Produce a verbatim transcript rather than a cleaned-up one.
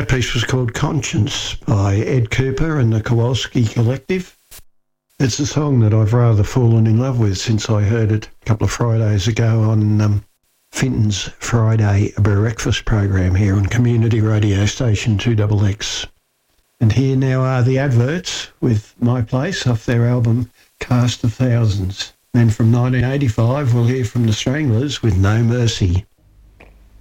That piece was called Conscience by Ed Cooper and the Kowalski Collective. It's a song that I've rather fallen in love with since I heard it a couple of Fridays ago on um, Finton's Friday Breakfast program here on Community Radio Station two X X. And here now are the adverts with My Place off their album Cast of Thousands. Then from nineteen eighty-five we'll hear from the Stranglers with No Mercy.